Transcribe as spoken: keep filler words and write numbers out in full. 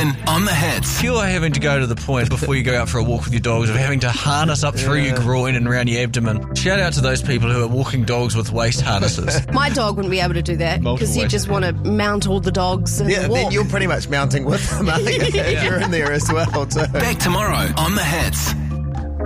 Megan on the hits. If you're having to go to the point before you go out for a walk with your dogs of having to harness up through Yeah. your groin and around your abdomen, shout out to those people who are walking dogs with waist harnesses. My dog wouldn't be able to do that because Multiple he'd ways. just want to mount all the dogs and Yeah, walk. then you're pretty much mounting with them, aren't you? You're in there as well, too. Back tomorrow on the hits.